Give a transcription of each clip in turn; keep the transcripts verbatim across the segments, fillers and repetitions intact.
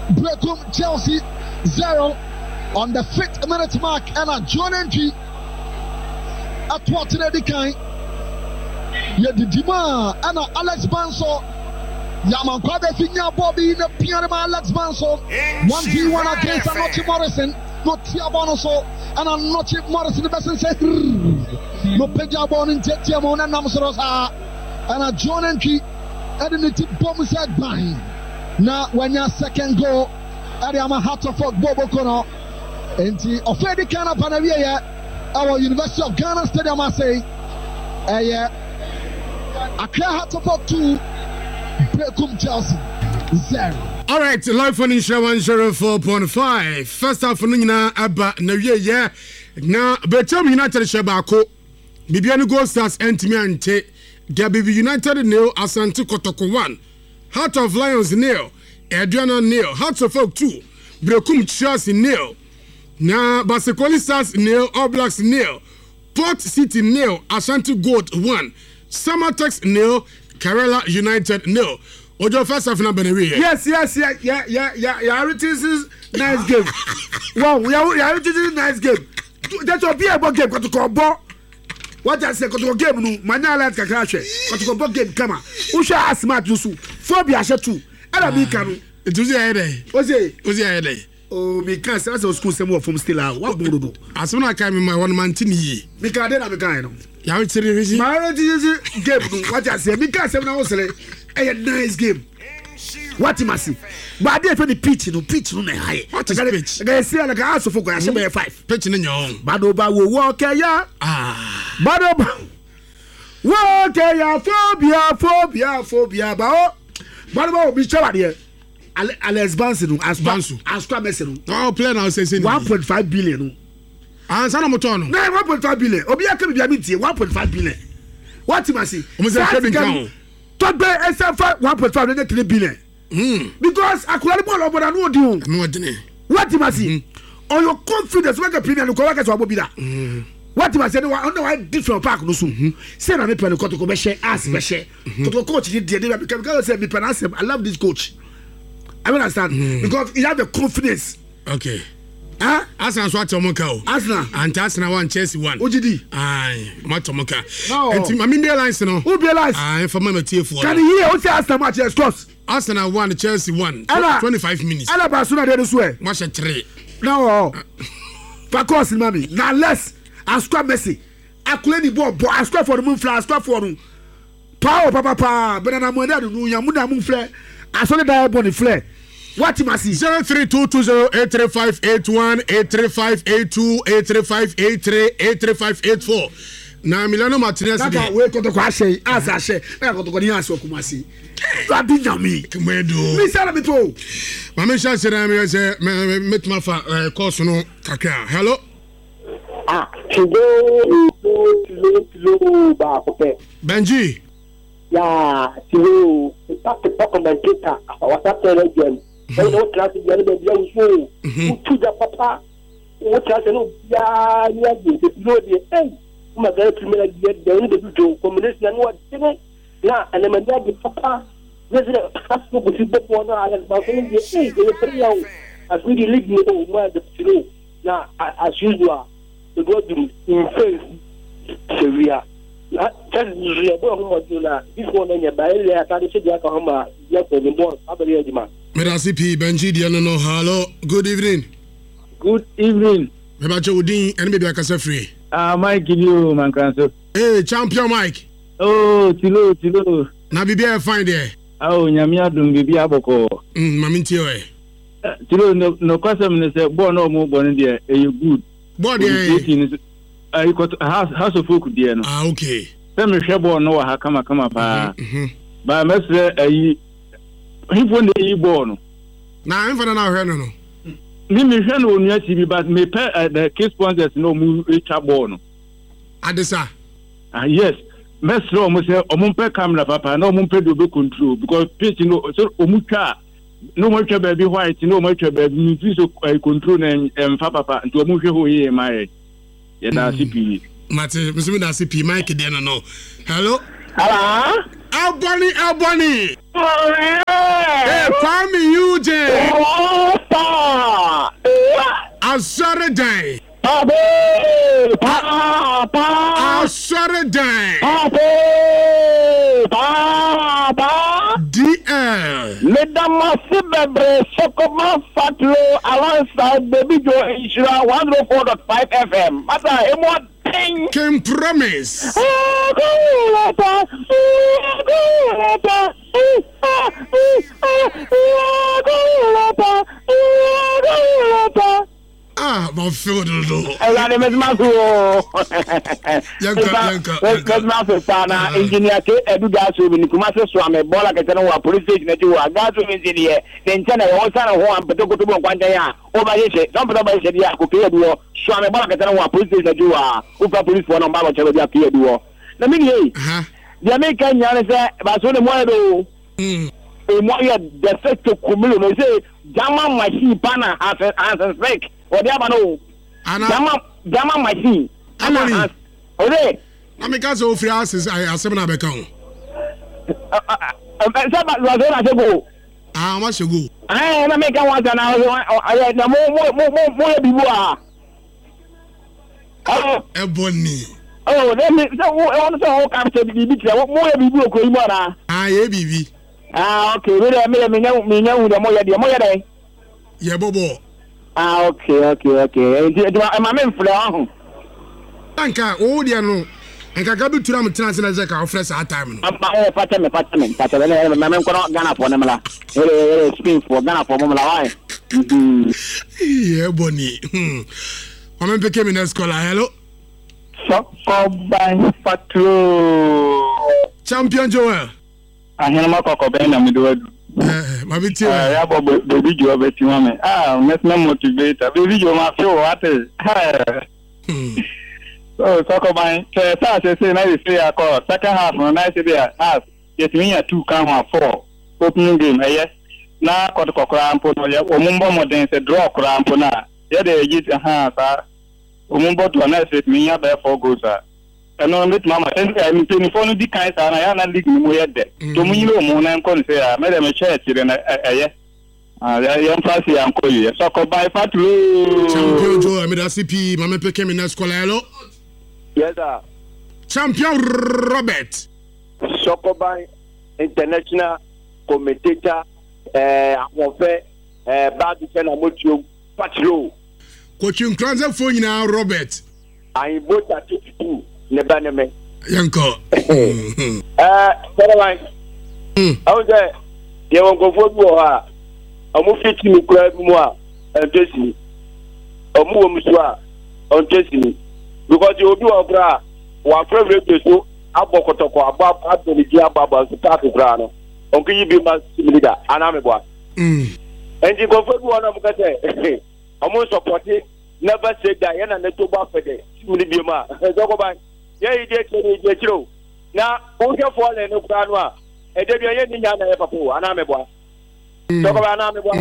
Brecum Chelsea zero on the fifth minute mark, and a John Entry at what today the kind. Yedidima and Alex Banso. Yaman Kwabe Finya Bobby in the piano Alex Banso. one v one against Anochi Morrison. Not Tiabonoso and Anochi Morrison. The best say no Pejabon in Jetiamon and Namsorosa and a John Entry and the tip bomb said behind. Now when your second goal at the Amahatofok Bobo Kono and the Ofedi Kana Panavia, our University of Ghana Stadium, I say, eh, Accra Hatofok two, Brecum Chelsea zero. All right, live on Insha one zero four point five. First half of Nina Abba Navia, yeah. Now, Betom United Shabako, Bibiano Gold Stars, Antimi Ante, Gabi United nil, Asante Kotoko one, Heart of Lions nil, Adriana nil, Hearts of Oak two, Brecum Chelsea nil. Now, Basekoli Stars nil, All Blacks nil, Port City nil, Ashanti Gold one, Samatex nil, Kerala United nil. Ojo first half number here. Yes, yes, yeah, yeah, yeah, yeah. Yeah, it is nice game. Wow, yeah, yeah, it is nice game. That's what be about game. Got to call ball. What I say? Got to game. No, manala kakashe. Got to call game. Come on. Usha asmat yusu. Phobia shatu. Ala mi kanu. It was here day. Was it? Was here day. Oh, me can't say that's school some more from still out. What do do? As soon as I came in my one man tini. Me can't do that. Me can't. Yeah, it's really. My game. What I say? Me can't say now. A nice game. What you must see? But they for the pitch, no pitch, no high. What is pitch? I see like a house of folk. I say five. Pitch in your own. Badoba will walk ya. Ah. Badoba. Walk ya. Phobia, phobia, phobia. Bao. Badoba will be chopped here. Alex Bansu, as Bansu, as Messi. Oh, play now says one point five billion. And Sana Motono. No, one point five billion. Obia can be a meeting. One point five billion. What you must see? Top bay S F one point five billion. Mm. Because I could ball over an audio. What you must see? On your confidence, make a opinion of Kawaka to Abobida. What you must say? I don't know why different park no soon. Say I'm a pen to go share, ask me share. To coach did the because say me pronounce him. I love this coach. I understand because he have the confidence. Okay. Huh? Arsenal swat Tomoka. Arsenal. And Arsenal one Chelsea one. O G D. Aye, Matomoka. No. And I mean the alliance no. Who be alliance? Aye, for my T F four. Can you hear what say Arsenal match is cross? Arsenal one Chelsea one. twenty-five minutes. Ala Barcelona dey swear. Match three. No. For course, mommy. Now less. I score Messi. I play the ball, but I score for the moon fly. I score for the power, papa, papa. But I'm going to do Yamuna moon flare. I saw the dive on the flare. What you must see? Zero three two two zero eight three five eight one eight three five eight two eight three five eight three eight three five eight four. Na Milano Martinez. That's why we go to Kwashe. As I say, I go to go near Sokumasi. That be yummy. Kumedo. Me say na me to. Mama sha say na me say me met ma fa course no kakra. Hello. Ah, hello. Hello, hello, ba kope. Benji. Yeah, hello. Stop the talk on my data. What up there again? I know class is very bad. You to the papa. What class no ya ya the no the hey. My guy premier get down the do combination and what thing. Na and my dad the papa. This is a to be before na Alex Bansu the hey the player as we the league no more the flow. Na as usual the go in face Sevilla. Just the ball this one in your baile atade se dia ka homa ya ko the ball abere ejima. Medasi P Benji dia no no. Hello. Good evening. Good evening. Me ba chewudin ene be akasa free. Ah Mike you man kanso. Hey champion Mike. Oh tilo tilo. Na bibia fine there. Oh nyame adum bibia aboko. Mm mami ntio e. Tilo no no kwasem ne se ball no mo ball there e good. Ball there. I got house house of folk there no. Ah okay. Say me hwe ball no ha kama kama pa. Mhm. Ba mesre ayi hifo ne yi ball no. Na enfa na hwe no no. Me me hwe no onua T V but me pay the case sponsors no mu echa ball no. Adesa. Ah yes. Mesre o mo say o mo pay camera papa na o mo pay do be control because pitch no so o mu twa no mo twa baby white no mo twa baby ni so control na emfa papa nti o mo hwe ho ye mai. Yeah, that's C P. Mate, Mister That's C P. Mike, there no. Hello. Hello. Albany, Albany. Oh, yeah. Hey, Kwame Eugene. Oh. sorry die. Abe pa pa. Ah sorry die. Abe pa pa. D L. Mesdames Sibebre Sokoma Fatlo alongside Baby Joe Insura one oh four point five F M. Mata emo thing. Can promise. Ah, my field do. I got him as well. Yanka, yanka. Let's not sana engineer ke edu gas we ni kuma se so am e bola ke tano wa police station na ti wa gas engineer den tana wo sana ho am peto ko to bon kwanja ya o ba ye se don peto ba ye se dia ko ke edu so am e bola ke tano wa police station na ti wa o pa police for no ba ko che dia ke edu na mi ni ha dia me kan nya ne se ba so ne mo edo mm e mo ya de se to kumilo no se jama machine pana as as fake o dia ba no ana jama jama machine ana ore na me ka so free access asem na be kan eh sa ba lo na se go ah ma se go eh na me ka wa na aye na mo mo mo mo e bibu a ah e boni oh let me so e won so o ka se bibi tire mo e bibu ko imo na ah ye bibi ah okay me me me nya me nya hu de mo ye de mo ye de ye bobo ah okay okay okay e ma me mfle ahun anka o dia no anka ka bi tura mtena se na je ka ofre sa time no amma e pata me pata me pata me me me ko Ghana for ne mala e spin for Ghana for mo mala why mhm ye boni hmm o me peke me na scholar hello Sokoban Fatlo champion Joel ahena makoko ben na midwadu eh ma bi ti ya bo baby jo be ti wa me ah me me motivator baby jo ma feel what hmm so Sokoban ke sa se se na say akọ second half no na say be half yet me ya two kan one four opening game eh na kwado kokora ampo no ya omumbo modern se draw kokora ampo na ya de yit ha sa omumbo to na say me ya be four goals ah eno mit mama en mi twenty-four no di kan sa na ya na league ni mo ye de to mu yiro mo na nko say ah me de me che tire na eh ah ya mfasi ya nko yi Sokoban Fatlo champion Joel me da C P ma me peke me na scholar hello yes sir champion Robert Sokoban international commentator eh awofe eh bad defender Motio Fatlo coaching transfer for nyina Robert I vote at two ne baneme yanko eh Sokoban mm I was there ye won go fo bi o ha amu fiti mi kura bi mu a entesi amu wo musu a entesi because you obi okra wa favorite so abokotoko aba abeli ji ababa so ta kura no onke yi bi ma similida ana me boa mm enji go fo bi wona mu kete amu support never say that yana na to ba fede simili bi ma Sokoban ye yi je kire je kiro na o je fo le no kura no a e de bi ye ni nya na ye papo ana me boa Sokoban ana me boa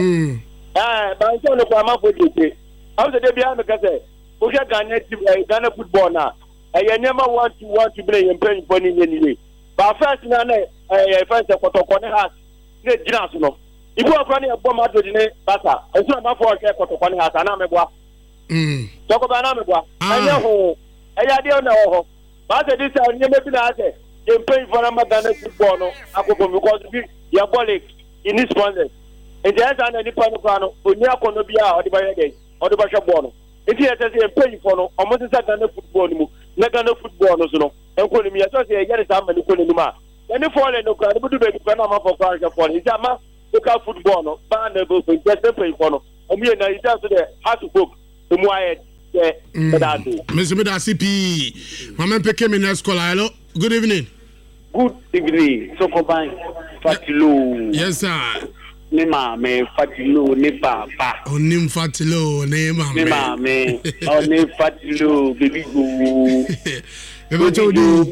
eh ba nso no kwa ma fo je how the dey am kase o je Ghana team Ghana football na eh nyema want to want to play in pen for ni ni ni ba first na na eh first kotoko ne hat ne gina so no ibu akwa ne ebo ma dodi ne bata enso ma fo ke kotoko ne hat ana me boa mm Sokoban ana me boa anya ho eya de na ho ba se dis nyema bi na ase in pen for na Ghana football no akoko because bi ya bolic in this sponsor and there are any pan no oni akono bia o de ba ye o de ba hwe ball no enti ye say in pen for no o mo se Ghana football ni mu na Ghana football no so no enko ni mi ye so say ye de sa ma ni ko ni ma any fall no kwa ni budu be kwa na ma for kwa ke fall enti ama local football no ba na go so just pen for no o mi na ita so de how to book the mo aye eh that do Mister Meda C P ma me peke me na scholar hello good evening good evening Sokoban Fatlo yes sir ni ma me Fatlo ni papa onim Fatlo ne ma ni ma me oni Fatlo baby go bebe chodi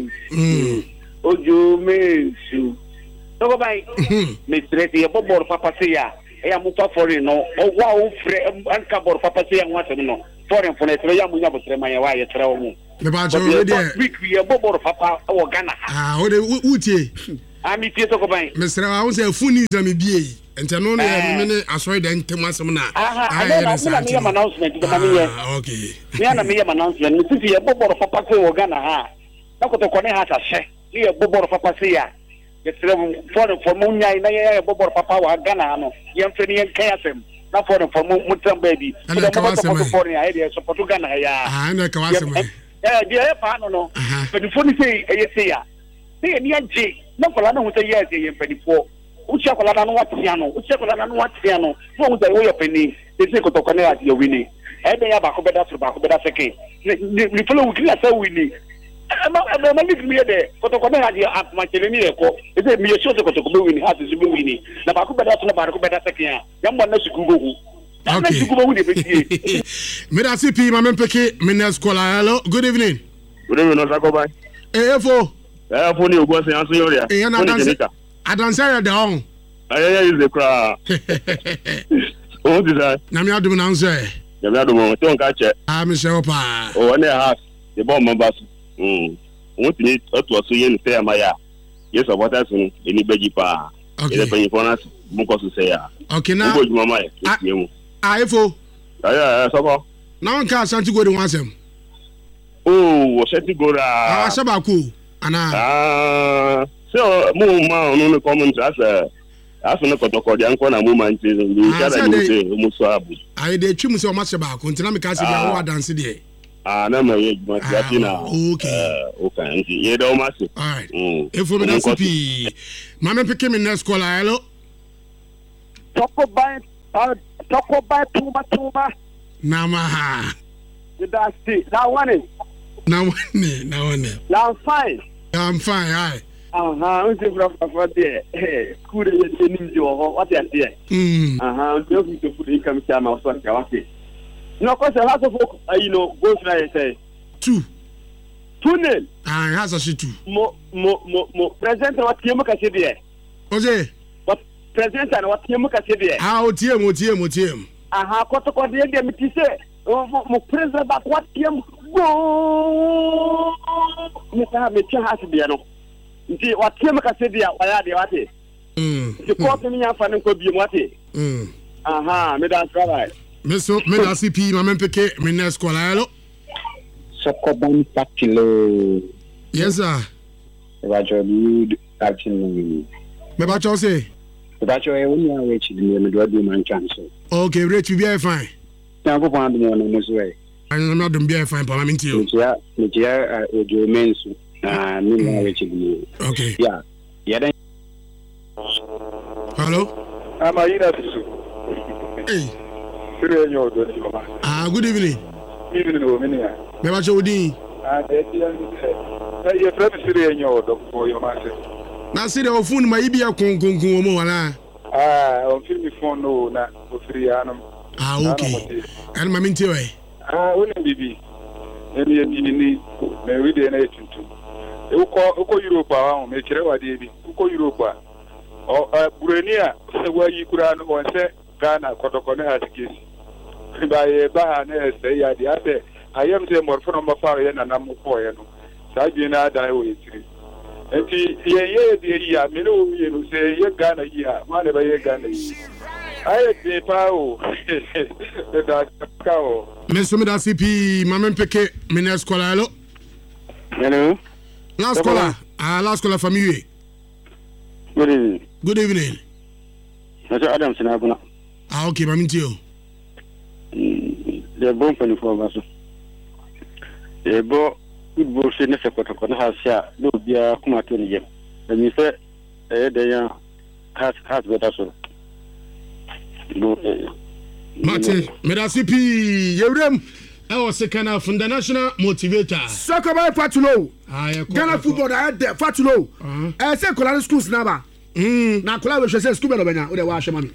mm ojo mensu Sokoban me stress ye bobor papa se ya e ya mufa foreign no o wa o fre anka bor papa se ya nwasem no foreign for ne tre ya munya botre man ya wa ye tre o mu me ba cho we dey week ye bobor papa o Ghana ah o de utie ami tie Sokoban me sra wa wo se funi za me bie enti no ne me asori den tem asem na aha I know na me announcement the mama here okay me na me announcement me see e boboro papa se wo Ghana ha na kotokone ha sase e boboro papa se ya yetre for for munya na ye boboro papa wa Ghana no ye mfeni ye kan asem na for for mutam baby so the mo for ya e support Ghana ya ah na ka wasem eh die e pa no no but for ni say e say ya say ni anje na kola na hu say yes ye mfeni for uchi akola na no watia no uchi akola na no watia no so hu say wo ye peni e say kotokone at ye winning e be ya ba ko beda so ba ko beda second ni follow we clear say winning ama ama leave me there kotokone ha dia akmachele ni eko e say me show say kotokone winning ha say be winning na ba ko beda so na ba ko beda second ya mo na suku gogu okay suku gogu de be tie me da C P ma mempeke me na scholar hello good evening good evening Osakobai eh efo eh efo ni ogun se anso yoria eh na dance adansere da on ayaya is the cry o di say na me adum na nso eh na me adum o te on ka che ah me se opa o na house the bomb members mm won ti ni otu aso ye ni say amaya yes supporters ni eni beji pa ele penyi fonas mo ko so say ya okay na go juma mai tie mu ah efo aya soko na on ka Ashanti go de wansem oh Ashanti go ra ah shaba ku ana ah so mo ma onu ni comment as as no kotoko dia nko na mo man ti ni kada ni se mo so abu ai de twi mu se o ma shaba ku ntina me ka se dia wo dance de ah na ma ye juma ti ati na okay eh o kan nti ye do ma se all right efo me da C P ma me pick me next call hello toko by toko by tuma tuma na ma ha that's it that one is na one na one I'm fine I'm fine ai aha unse fra fra de eh kure ye ninji wo what you say mm aha do you to put income chama so ka wate no cause a lot of folk you know go try say two tunnel ah has a two mo mo mo mo present what you make say there oje what present and what you make say there ah o tie mo tie mo tie aha koto ko de de mi ti say mo present that what you go me ta me cha has there no nti watie maka se dia waya de wate mm ti ko tumi ya fa nko bi mu wate mm aha me da right me so me da C P ma mempeke me next call hello Sokoban Pakilo yes sir Roger good afternoon me ba cho say Roger e woni a we chi me me do do man chance okay rate you be fine na go pan do no mo so e ana na do be fine pa ma minti o ya me ya ojo mensu ah me na we chi me okay yeah yeah then hello ama ina tisu hey sire nyo do ni mama ah good evening evening o mini ya me ba cho din ah de ti ya ni ye frère sire nyo do ko yo ma se na sire o phone ma ibi akon kon kon mo wala ah on film phone no na o free ya no ah okay and ma minti o e ah woni bibi eni ye bi ni me wi de na etuntu e uko uko Europe a me kire wa de bi uko Europe a o bureni a se wa yi kura no won se Ghana kotokone atikisi ba ye ba na se ya di ate ayem se morfo no mafa ye na nam ko ye no sa bi na da wo yitiri enti ye ye de ya me no ye no se ye Ghana ya ma le ba ye Ghana yi aye de pa o da ka o me so me da C P ma mempeke me next call hello hello last caller ah last caller from you good evening good evening Mr. Adam Sinabuna ah okay ma minti o the bomb for for us e bo football se ne se kotoko na hasia do bia kuma to ni yem me se e de ya has has better so do Mate me da C P yewrem e o second half from the national motivator soccer by Fatulo ah Ghana football da de Fatulo eh say Kolani schools na ba mm na Kola we say school be no benya o de wa hwema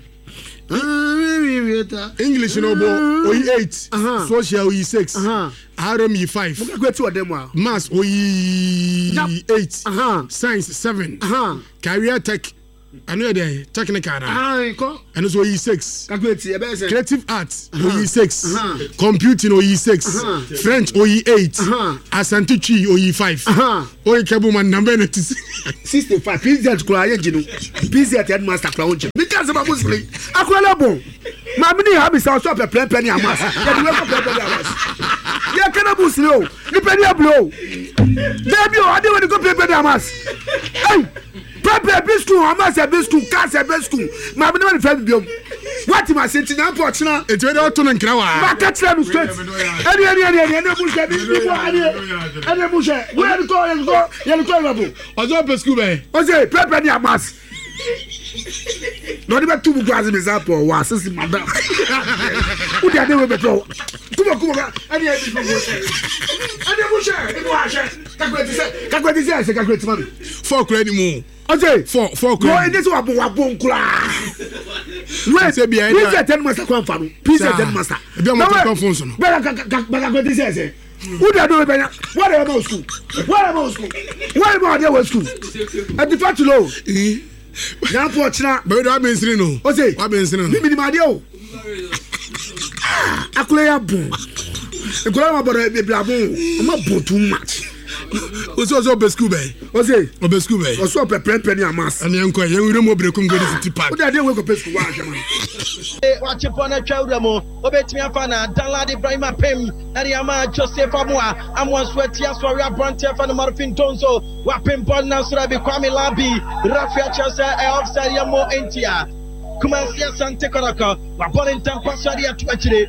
English no bo O E eight uh-huh. Social O E six uh-huh. R M E five Maths O E eight uh-huh. Science seven uh-huh. Career Tech I know the technical uh-huh. And it's O E six Creative Arts uh-huh. O E six uh-huh. Computing O E six uh-huh. French O E eight uh-huh. Asantuchi O E five uh-huh. O E Kabuman number sixty-five P Z Kura Yejinu P Z headmaster Kura Onche Bika can't say Muslim. I call a bone. Mammy, have his house up a plan penny a mass. Yeah, can I boost you? The penny a blow. There you are, I didn't want to go play penny a mass. Hey, Papa, best school, I must have best school, cast a best school. Mammy, never felt you. What am I saying? I'm watching now. It's very hard to know. My cat's them straight. Any, any, any, any, any, bush, any, any, bush. Where you go, you go, you go, I go to school, eh? I say, Papa, any a mass. Not even two glasses of example. Was this madam? Who did I do with Come on, come on. Any, any, bush. Any, bush. Any, bush. Calculate, calculate, calculate, calculate, money. Four credit more. Okay, four, four credit. No, this one, one, one, Wait, say behind please attend master come for please attend master. Don't want to confuse no. Better calculate this say. Who they do it? What about school? What about school? What about their school? At the fact low. Now watch now. But I been saying no. O say, I been saying no. Me me my deal. Akule ya bon. Ekula ma boro be bla bon. O ma bon too much. O so so be school be. O say, o be school be. O so pe pre penny amas. Ani enko ye wure mo brekum go city park. O da dey we go pe school wa hwe man. Eh wa chepo na twa wura mo. Obetimi afa na Danlad Ibrahim Pem. Eri ama Joseph Amwa. Amwa sweti asori abronte afa na Marfin Tonzo. Wa pempo na sura be Kwame Labi. Rafia Chelsea e offside ya mo entia. Kumasi Asante Koroko. Wa ball in tempo so dia twachire.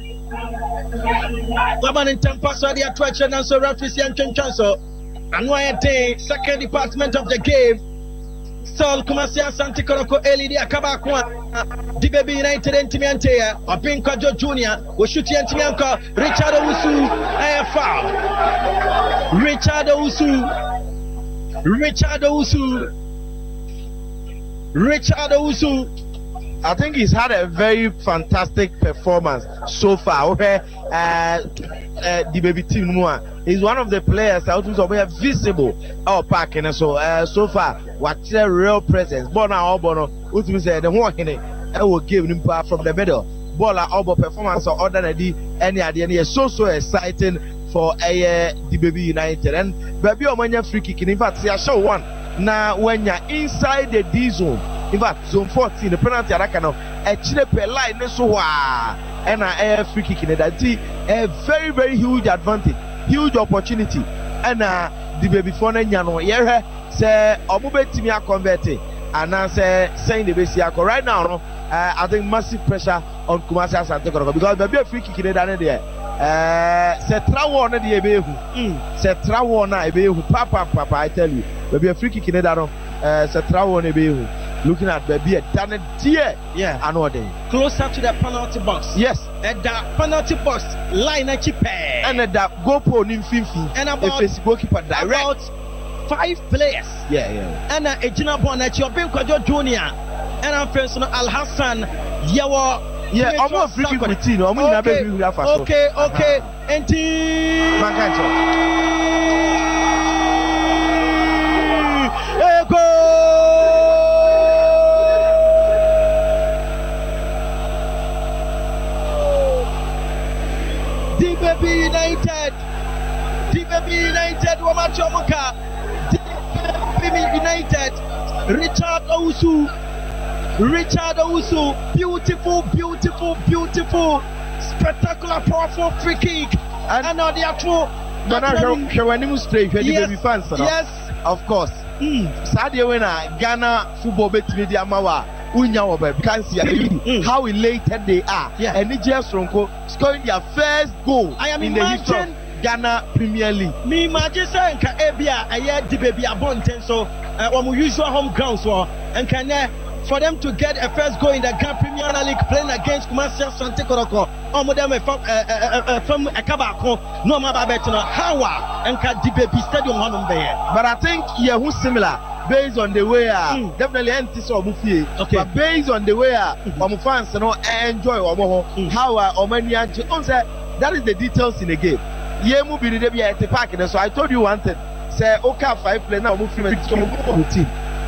Wa ball in tempo so dia twachire na so referee yan chanso. Anwaya Day, second department of the game. Sol Kumasia Santi Koroko Elidi Akabakwa. D B B United Intimiantea. Opinko Joe Junior. Oshuti Intimianko. Richard Owusu. A foul. Richard Owusu. Richard Owusu. Richard Owusu. I think he's had a very fantastic performance so far. Okay, uh, uh, the baby team he's one of the players that is visible out parking. So uh, so far, what's a real presence? Bona Obono, which means the one in it, I will give him power from the middle. Bola Obo performance or other than any idea. So so exciting for a uh, the baby United and baby Omanya free kick. In fact, I show one now when you're inside the D zone. In fact, zone fourteen, the penalty area now. A chile per line, so and a free kick in it. That's a very, very huge advantage, huge opportunity. And uh, the baby phone and Yano, yeah, say, Omube Timia converting, and I say, saying the base right now. No, uh, I think massive pressure on Kumasi Asante Koroko because baby a free kick in it. There, uh, say Trawo na the Ebehu, say Trawo na Ebehu, Papa, Papa, I tell you, baby a free kick in it. Uh, say Trawo na Ebehu. Looking at baby, done it here. Yeah, I know day. Closer to the penalty box. Yes, at the penalty box line at cheap and at the GoPro in Fifi and about the goalkeeper direct. About five players. Yeah, yeah. And a Gina Bonnet, your Ben Kwajo Junior, and I'm personal Al Hassan. Yawa. Yeah, almost free kick with Tino. Okay, okay, okay. And team. Manganjo. D B B United, D B B United, Wamachomuka, D B B United, Richard Owusu, Richard Owusu, beautiful, beautiful, beautiful, spectacular, powerful free kick, and, and on the actual. Yes, yes, of course. Mm. Sadia winner, Ghana football bet media mawa. Mm. How elated they are, yeah. And Nigeria Stronko scoring their first goal I am in the history of Ghana Premier League. Me imagine saying ka ebia aye di baby abonten so our usual home ground so and can for them to get a first goal in the Ghana Premier League playing against Kumasi Asante Koroko. Omo dem from Akabako no ma ba bet no how and ka di baby stadium honum there. But I think yeah who's similar. Based on the way, uh, mm. definitely empty so okay. But based on the way, uh, mm-hmm. fans you know enjoy mm. how uh, many that is the details in the game. Yeah, move in the be at the park, so I told you one thing. Say okay, five play now move from the team.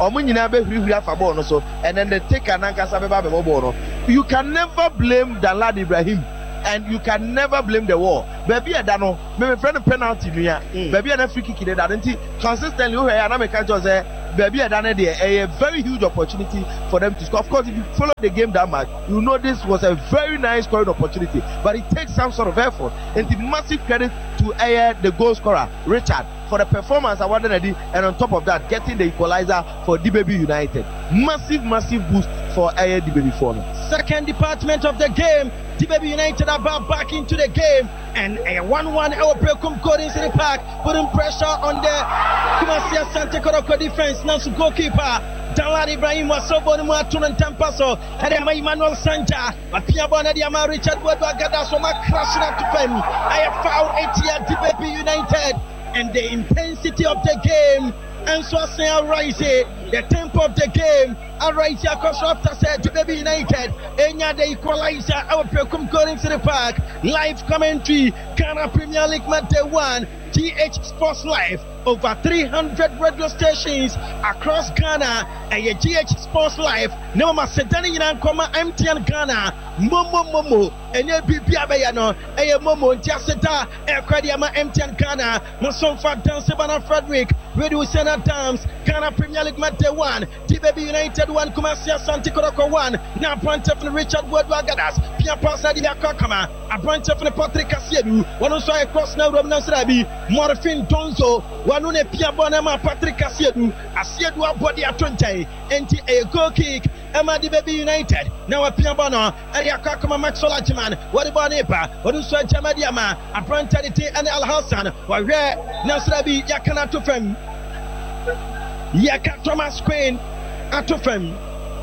So and then they take an anchor. You can never blame Danlad Ibrahim. And you can never blame the war. Baby, I don't know. Maybe friend penalty, baby, and a free kick in it. Consistently, we are not making just baby and done there a very huge opportunity for them to score. Of course, if you follow the game that much, you know this was a very nice scoring opportunity, but it takes some sort of effort. And the massive credit to uh, the goal scorer Richard for the performance I wanted to do, and on top of that, getting the equalizer for D B B United. Massive, massive boost for uh, D B B for me. Second department of the game, D B B United are back into the game, and a one one our Brekum Coding City Park putting pressure on the Kumasi Asante Kotoko defense. Now to goalkeeper Dalal Ibrahim was so bon more to Tampaso, and Emmanuel Sanja, but Pia Bonadiama Richard Wadagada so much crashing up to Fem. I have found eighty at D B B United, and the intensity of the game. And so I say, arise the tempo of the game. Arise across after said to Baby United. Enya the equalizer. Our Precum going to the park. Live commentary. Ghana Premier League match day one. G H Sports Live. Over three hundred radio stations across Ghana. And G H Sports Live. No Macedoni in Koma M T N Ghana. Momo Momo. And ye B B Abayano. And ye Momo. Tiaseta. Ekwadiama M T N Ghana. Mosonfa Dansebana Frederick. Radio Senna Dams. Ghana Premier League match day one. D B B United one. Kumasi Asante Kotoko one. Now Brantef and Richard Wadwagadas. Pia Pasa Di Akakama. A Brantef and Patrick Asiedu. One also across now Rob Nasrabi. Morfin Donzo. One on a Pia Bonama Patrick Asiedu. Asiedu body at twenty. Enti a goal kick. Emma D B B United. Now a Pia Bono. And Yakakama Maxola Jiman. What about Nepa? What is Jamadiama? A Brantadity and Al Hassan. Why rare Nasrabi Yakana to Fem. Yaka Thomas Queen Atofem.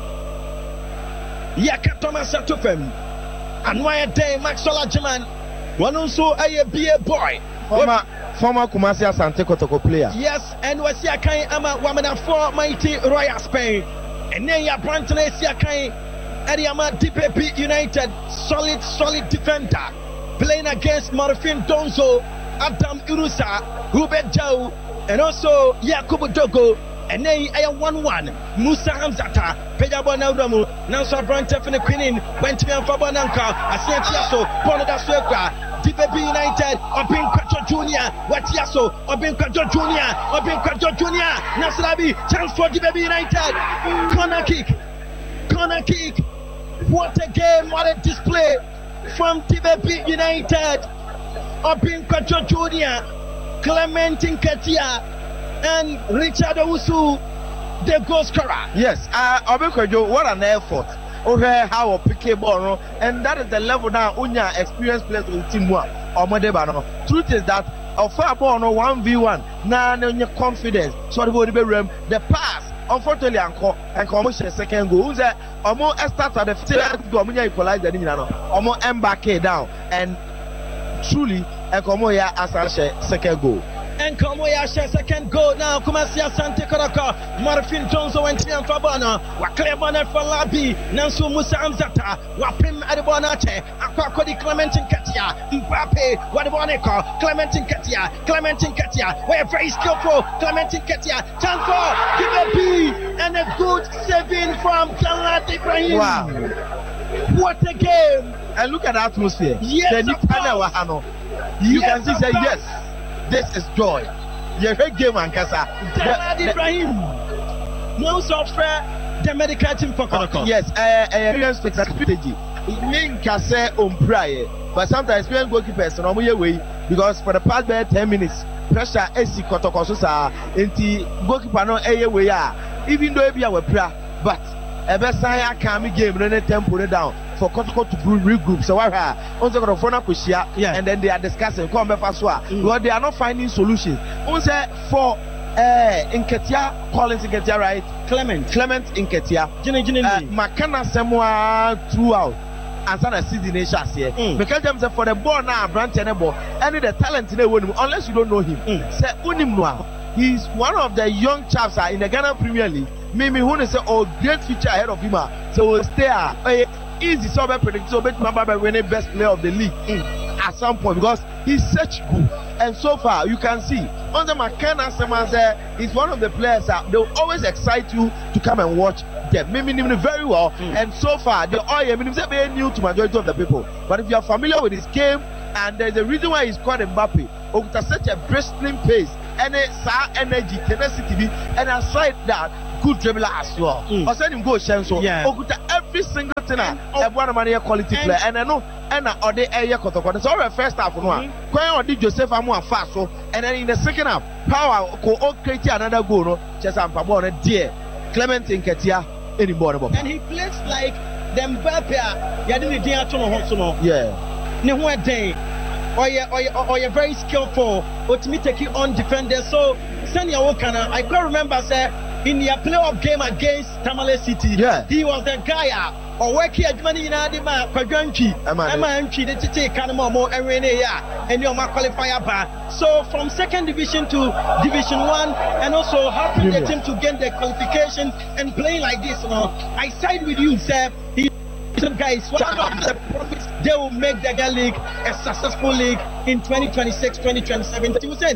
Yaka Thomas Atofem. And why a day Maxola Jiman. One also a be a boy. Former former Kumasi Asante Kotoko player. Yes, and was Yakai Ama Wamana for mighty Royal Spain. And then ya Branton Yakai Adiama D P P United. Solid, solid defender. Playing against Morfin Donzo, Adam Urusa, Ruben Jau, and also Yakubu Dogo. And then I have one one. Musa Hamzata, Pejabona Ramu, Nansa Brantef and the Queen, went to Fabananka, Asiatiaso, Ponada Sweka, D B B United, Obin Kwajo Junior, Watiaso, Obin Kwajo Junior, Obin Kwajo Junior, Nasrabi, chance for D B B United, corner kick, corner kick. What a game, what a display from D B B United, Obin Kwajo Junior, Clementine Katia. And Richard Owusu, the goal scorer. Yes, uh, Obekwejo, what an effort. Okay, how a pick ball, and that is the level now. Unya experienced players with team one. Omodebano. Truth is that a fair ball no one v one. Now, no your confidence. So the room, the pass. Unfortunately, Uncle and commotion second goal. Who's that? Almost start at the fifth goal. Omunya equalize the Ninano. Almost embark down, and truly, a Komoya Asante second goal. And Komoya second goal now. Kumasi Asante Kotoko. Morfin Donzo and Tian Fabana. Waklebana for Labi. Nansu Musa Amzata. Wapim Adibonache. Aquakodi Clementine Katia. Mbappe. Wadiboneko. Clementine Katia. Clementine Katia. We're very skillful. Clementine Katia. Chance for D B B. And a good saving from Dalal Ibrahim. Wow. What a game. And look at the atmosphere. Yes, you yes, can see say yes. This is joy. You heard game and Kasa. Dalal Ibrahim. No software. The medical team for Kotoko. Yes, uh, experience strategy. It means Kasa on prayer, but sometimes experience goalkeepers no more way because for the past ten minutes pressure is Kotoko so sa. Enti goalkeeper no eye way ah. Even though we are prayer, but ebe sign a game no tempo down. For Kotoko to regroup, so what also got a phone up yeah. And then they are discussing come mm. Because they are not finding solutions. Also for uh Nketia Collins Nketia, right? Clement Clement Nketia Jini Jini uh, Makana Semwa throughout and some of season here mm. Because them say for the ball now branch and ball any the talent in the world unless you don't know him mm. Say unim noa. He's one of the young chaps uh, in the Ghana Premier League. Maybe who say oh great future ahead of him so we'll stay uh, easy so be predict so bet remember winning best player of the league mm. At some point because he's such good and so far you can see on the McKenna Semaze is one of the players that they'll always excite you to come and watch them maybe very well mm. And so far the all I mean very new to majority of the people but if you are familiar with his game and there's a reason why he's called Mbappe with such a bristling pace and sa energy tenacity and aside that good dribbler as well. Also him go shine so okuta every single thing e one man quality player and I know and na ode eye kotoko so our first half no a kwan ode Joseph Amu afa so and then in the second half power ko o create another goal no chesa mpabo no dear Clement Nketia anymore and he plays like them Mbappe ya didn't dey ato no ho so no yeah ne ho eden or you or you or you very skillful ultimately take on defenders so senior Wakana I can't remember say in the playoff game against Tamale City yeah he was the guy or working at money in Adima Quadranchi Emma entry the Titi Kanamo more ya and your qualifier bar so from second division to division one and also helping the team to get the qualification and playing like this you know I side with you sir he guys one of the profits they will make the Ghana league a successful league in twenty twenty-six twenty twenty-seven he was saying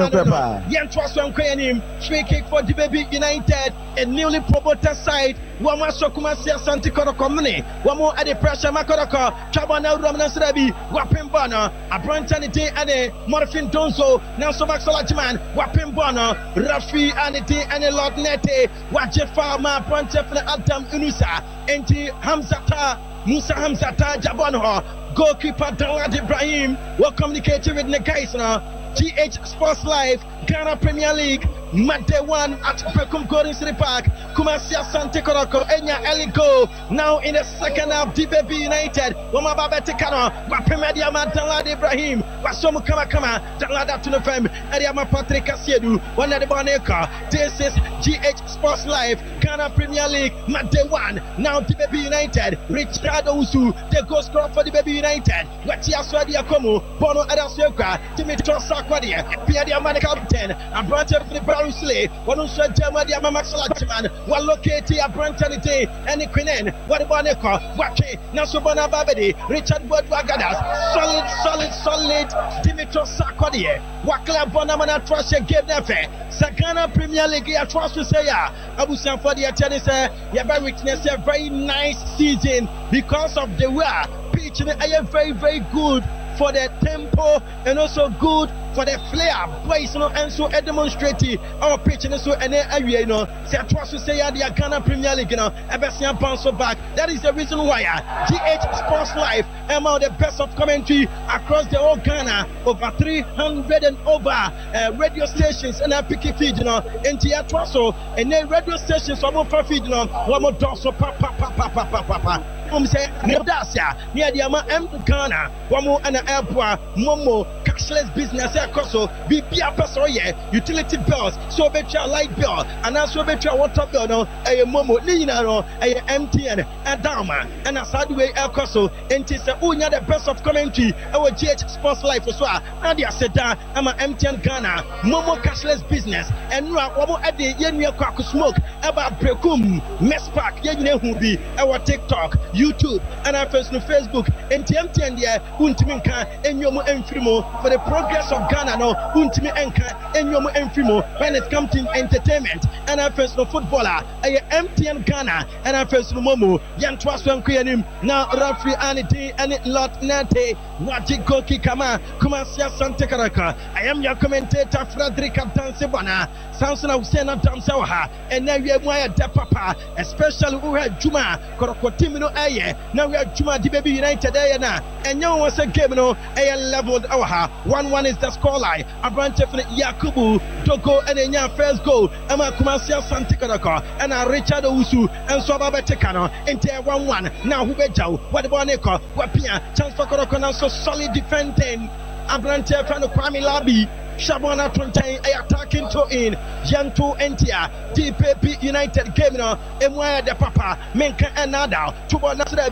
Yan Traswan Kwayanim free kick for D B B United a newly promoted side Wama Sokumasi Asante Korokomune Wamo at the pressure Makoroko Chabana Ramana Srabi Wapimbana a Brantanity and a Morphin Donzo now so Max Solachman Wapimbana Rafi and the and a Lord Nete Wajefa Ma Brantefna Adam Unusa Enti Hamzata Musa Hamzata Jabano goalkeeper Dalad Ibrahim will communicate with the guys now G H Sports Live Ghana Premier League Monday one at Pekum Golden City Park Kumasi Asante Koroko Enya Eligo now in the second half D B B United Wama Babete Kano Wapemedia Dalad Ibrahim Wasomu Kama Kama Dalada to the Fem Ediama Patrick Asiedu Wana de Boneka this is G H Sports Live Ghana Premier League Monday one now D B B United Richard Ousu the goal scorer for D B B United Watia Swadi Akomo Bono Adasuka Dimitri Sakwadia Piadia Man captain and Branton for the Barusle one also Jama Dia Max Lachman one locate a Brantanity and Quinen what about Neko Waki Nasobana Babedi Richard Bodwagadas solid solid solid Dimitri Sakwadia Wakla Bonamana Trash game nefe Sagana Premier League ya trust to say ya Abu Sanford ya tennis ya very witness a very nice season because of the way pitch and very very good for the tempo and also good for the flair place you know and so a demonstrative our pitch and so and area you know say trust to say the Ghana Premier League you know Ebesian bounce back that is the reason why G H Sports Live am out the best of commentary across the whole Ghana over three hundred and over uh, radio stations and a picky feed you know in the trust so and then radio stations some of feed you know one more dosso pa pa pa pa pa pa pa pa um say near the ama M Ghana one more and a airport momo cashless business akoso B P A person yeah utility bills so better light bill and also better water bill no a momo ni na no a M T N adama and a sad way akoso enti say unya the best of commentary our G H Sports Life so na dia seda ama M T N Ghana momo cashless business and no wo ade yenu akwa smoke aba brekum mess pack yenu hu bi our TikTok YouTube and our Facebook enti M T N there untimi nka enyomu enfrimo for the progress of Ghana no untimi enka enyomu enfrimo when it comes to entertainment and our first no footballer a M T N Ghana and our first no momo yantwa so nkuyanim na referee anity and it lot nate waji goki kama Kumasi Asante Karaka I am your commentator Frederick Dansebana Samson Hussein Damsawa and now we are de papa especially who had Juma Korokotimino aye now we are Juma D B B United aye na and you was a game no aye leveled our one one is the scoreline Abrante Yakubu Togo and Enya first goal Ama Kumasi Asante Karaka and Richard Ousu and Swaba Tekano into one one now who bejao what about Neko Wapia chance for Korokona so solid defending Abrante Fano Kwame Labi Shabana Tontain attacking to in Yanto Entia D P P United game no Emwa de Papa Menka Anada Tuba Nasra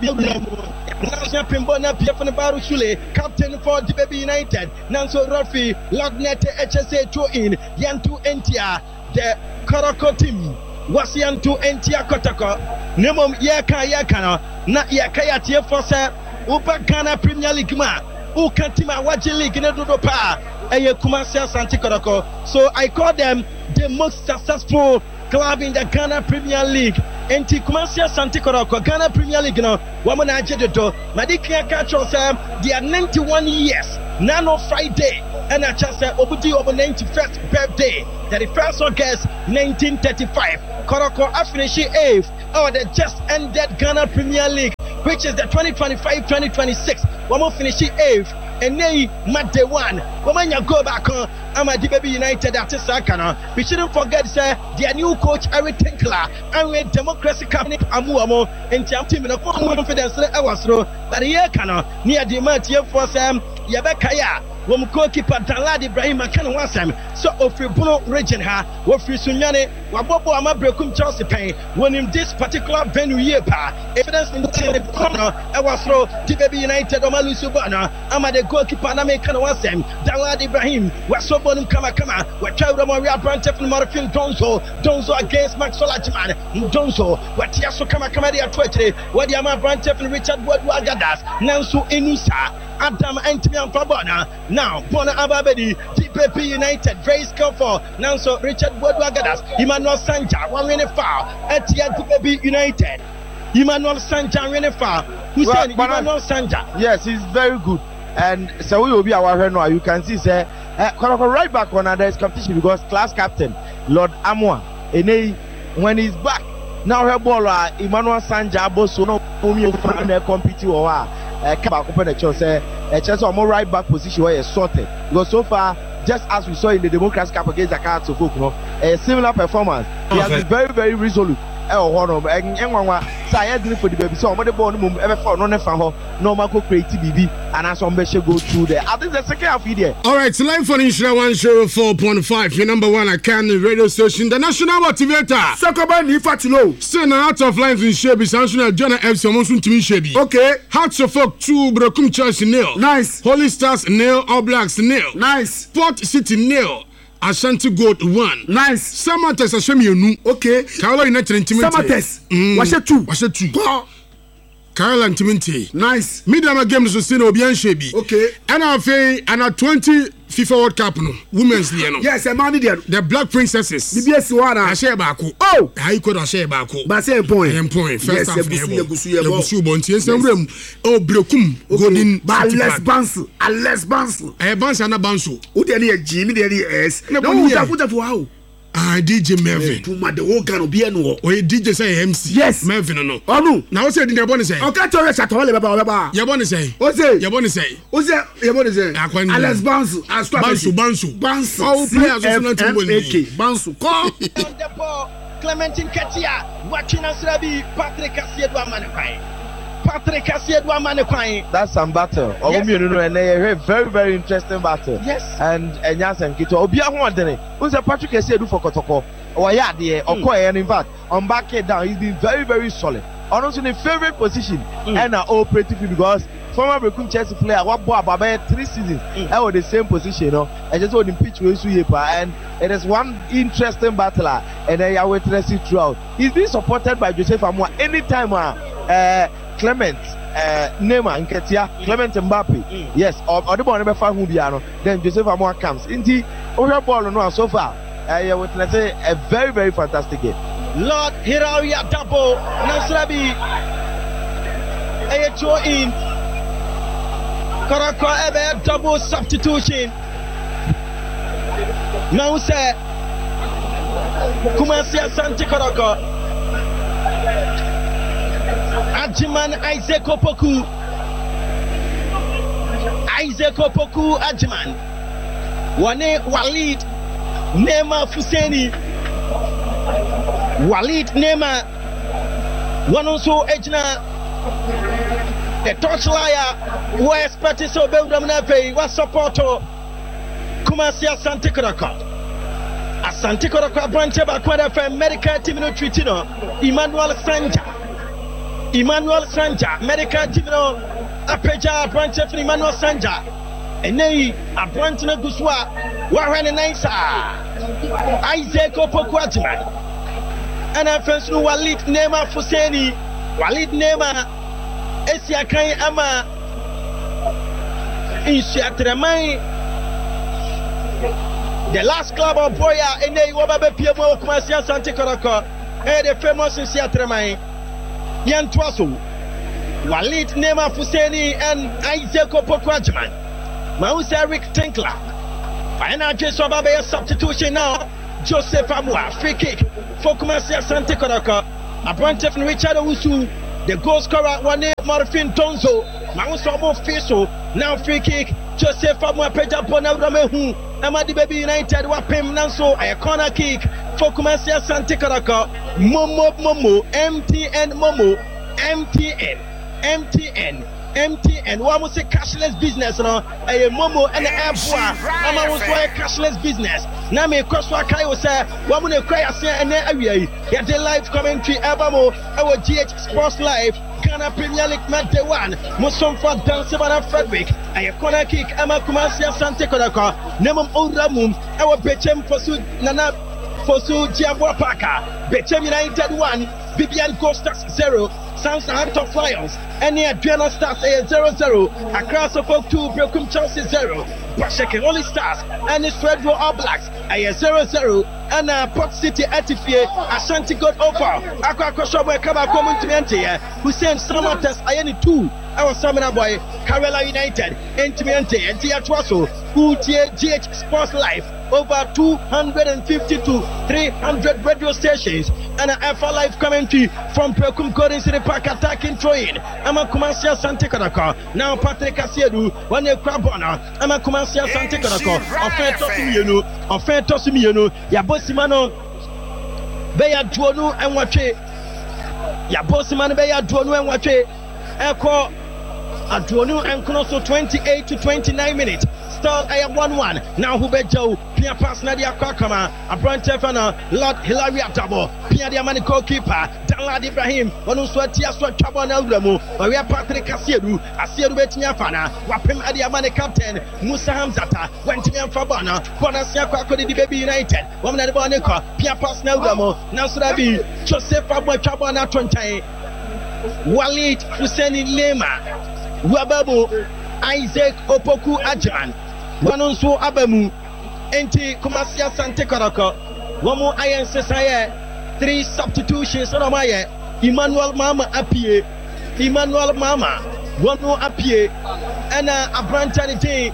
Nasia Pimbona P F Baru Sule captain for D P P United Nanso Rafi Lagnete H S A to in Yanto Entia the Koroko team was Yanto Entia Kotako Nemom Yaka Yakano na Yaka Yatia Fosa Upa Ghana Premier League ma Ukantima Waji League in Dodopa Eye Kumasi Asante Kotoko. So I call them the most successful club in the Ghana Premier League. Enti Kumasi Asante Kotoko Ghana Premier League no wamana ajedodo Madiki Akacho say they are ninety-one years Nano Friday and a chance Obudi over ninety-first birthday, thirty-first August nineteen thirty-five. Koroko are finishing eighth of the just ended Ghana Premier League, which is the twenty twenty-five twenty twenty-six. One more finishing eighth, and nay, Monday one. Woman, you go back on Amadi Baby United at Sakana. We shouldn't forget, sir, their new coach, Eric Tinkler, and with Democracy Company Amuamo, and team in a confidence. I was through, but here, Cano, near the Matthew for Sam Yabakaya. Wom goalkeeper Dalad Ibrahim Akan Wasam, so Ofri Bruno region ha, Wofri Sunyane, Wabobo Amabrekum Chelsea Pay, when in this particular venue year pa, evidence in the corner, I was through T B B United Omalu Subana, Amade goalkeeper Namekan Wasam, Dalad Ibrahim, Wasobonum Kama Kama, Wachaura Maria Brandt from Marfin Donzo, Donzo against Maxwell Ajman, Donzo, Watiaso Kama Kama de Atwete, Wadiama Brandt from Richard Wadwagadas, Nansu Enusa, Adam Antimian Fabana. Now, Bona Ababedi, T P P United, very skillful. Now, so Richard Wadwagadas, Emmanuel Sanja, one winning foul. Etihad T P P United, Emmanuel Sanja winning foul. Who said Emmanuel Sanja? Yes, he's very good. And so we will be our runner. You can see, sir, uh, right back on uh, there's competition because class captain Lord Amwa, and he, when he's back now, her ball, uh, Emmanuel Sanja, Bosso, no, competing or uh, come back open the chance. A chance of more right back position where you're sorted because so far, just as we saw in the Democracy Cup against the Cards of Oakno, a similar performance. He has been very, very resolute. Oh, one of and I did for the baby. So, what the ball ever found on the fan, no Marco creative B B, and as one go through there. I think the second half here. All right, so live for Insura one zero four point five, your number one account radio station, the national motivator. Sakaban Nifatilo. Still out of lines in Shebi, Sanctional Jonah F. Somonsun to me Shebi. Okay. Hearts of Folk two, Brokum Church nil. Nice. Holy Stars nil, All Blacks nil. Nice. Port City nil. Ashanti Gold one. Nice. Samates Ashemi Enu. Okay. Carolina United Intimate. Samates. Mm. Washe two. Washe two. Go. Carolina Intimate. Nice. Middle games to see no Obian Shebi. Okay. And I feel and a twenty FIFA World Cup no women's league no. Yes, a man there. The Black Princesses. B B S one. I share baako. Oh. I could share baako. But say point. I point. First yes, half yes, the Gusu ye Gusu bonti. Yes, em oh Brokum golden. But less Bansu. A less Bansu. Eh Bansu na Bansu. Who there ni Jimmy there ni S. No, who that who that for how? Ah, D J Melvin. Puma the whole can be no. Oh, D J say M C. Yes. Melvin no. Oh no. Now say the bonus say. Okay, to rest at all baba baba. Your bonus say. O say. Your bonus say. O say your bonus say. Alex Bansu. Bansu Bansu. Bansu. All players also not to win. Bansu. Call. The ball. Clementine Ketia watching us Rabi Patrick Asiedwa Manekwai. Patrick Asiedwa Manekwai. That's some battle. Yes. You know, and a very very interesting battle. Yes. And and yes, and Kito Obia Wandene. Who's a Patrick Asiedu for Kotoko? Or yeah, the or and in fact on back here down, he's been very very solid. Also in a favorite position mm. and an operative because former Brekum Chelsea player what boy about three seasons mm. I was the same position, you know, and just on the pitch with Suyepa, and it is one interesting battle, and then you witness it throughout. He's being supported by Joseph Amwa anytime uh, Clement uh, Neymar Nketia, mm. Clement Mbappe, mm. yes, or, or the ball never found Hubiano, then Joseph Amwa comes into over ball no so far. Uh, you witness a very very fantastic game. Lord Hiraria double Nasrabi Ayecho in Koroko Ebe double substitution. Now say Kumasi Asante Koroko Ajiman Isaac Opoku Isaac Opoku Ajiman Wane Walid Neymar Fuseni Walid Neymar one also Ejna the torchlight who expected so build them na pay was supporto Kumasi Asante Koroko Asante Koroko branch ba kwada from medical team no treat no Emmanuel Sanja Emmanuel Sanja medical team no apeja branch from Emmanuel Sanja enei a branch na guswa wa hwane nice Isaac Opoku Ajiman and I first know Walid Neymar Fuseni Walid Neymar Esiakai Ama Insiatremai the last club of Boya and they were Babe Piemo Kumasi Asante Koroko and the famous Insiatremai Yan Twaso Walid Neymar Fuseni and Isaac Opoku Ajiman Mausa Eric Tinkler Final just about a substitution now. Joseph Amwa, free kick for Kumasi Asante Kotoko. A branch of Richard Owusu, the goal scorer one name Marfin Tonzo. Mausomo Fiso, now free kick. Joseph Amwa Peja Bona Ramehu. Amadi Baby United Wapim Nanso, a corner kick for Kumasi Asante Kotoko. Momo Momo, M T N Momo, M T N, M T N. M T N, what was a cashless business, no? A momo and a airport. I'm was a cashless business. Now, me cross what I was say, what would a cry and area? Get the live commentary, Abamo, our G H Sports Live, Ghana Premier League match day one. Musum for Dance Savannah Frederick, a corner kick, Emma Kumasia Sante Kodaka, Nemum Odramum, our Bechem for Sud Nana for Sud Jiabwa Paka, Bechem United one, Vivian Costas zero. Southampton Lions and the Adriana Stars a zero zero. Across of two, Brokum Chelsea zero. Bashek Only Stars and the Federal All Blacks a zero zero. And uh, Port City Etifie Ashanti got over. Aqua Koshobo Kaba Community Hussein Samatas Ayani two. Our Samina boy, Karela United, Intimate and Tiatwaso, U T A G H Sports Live. Over two hundred fifty to three hundred radio stations and an F R live commentary from Prekum Coding City Park attacking throwing. Ama Kumasia Sante Kodako. Now Patrick Asiedu, one a crabona. Ama Kumasia Sante Kodako. Ofen Tosimiano, Ofen Tosimiano, Yabosimano, Beya Duonu and Wache. Yabosimano Beya Duonu and Wache. Echo Aduonu and Konoso twenty-eight to twenty-nine minutes. Start I am one one. Now who bet Joe? Pia pass Nadia Kwakama. A brand Tefana. Lord Hilary Atabo. Pia Diamani goalkeeper. Danlad Ibrahim. Onu Swatia Swat Chabon Elremo. Or we are Patrick Asiedu. Asiedu Betia Fana. Wapim Adiamani captain. Musa Hamzata. Went to me and Fabana. Bonasia Kwakodi Baby United. Woman at Bonica. Pia pass Nelremo. Nasrabi. Joseph Abwa Chabona Twenty. Walid Hussein Lema. Wababu. Isaac Opoku Ajan. Wanonso Abamu Enti Kumasia Sante Koroko Womo Ayan Sesaye three substitutions on Maya Emmanuel Mama Apie Emmanuel Mama Wono Apie and a Brantanity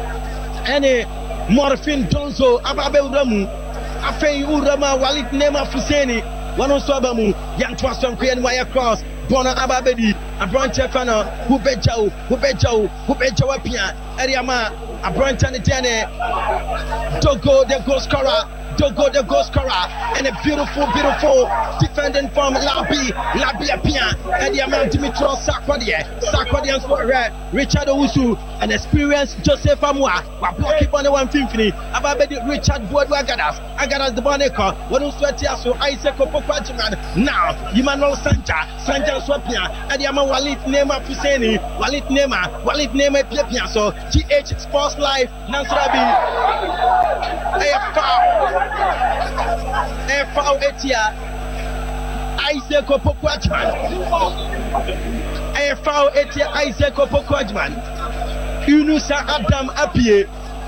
and a Morphine Donzo Ababe Uramu Afe Urama Walid Nema Fuseni Wanonso Abamu Yantwason Queen Wire Cross Bona Ababedi a branch Fana who bejao who bejao who bejao Pia Ariama a branch Tanitane Dogo the goal scorer Dogo the goal scorer and a beautiful beautiful defending from Labi Labi Apia Ariama Dimitro Sakwadie Sakwadie for Richard Owusu an experienced Joseph Amwa wa block it on the one fifty Ababedi Richard Boadu Agadas Agadas the Boneka one sweatia so Isaac Opopajiman now Emmanuel Sanja Sanja Swapia Adiama Walid Nema Fuseni Walid Nema Walid Nema Pia so G H Sports Live Nansrabi a foul a foul etia Isaac Opopajiman a foul etia Isaac Opopajiman Yunusa Adam Apie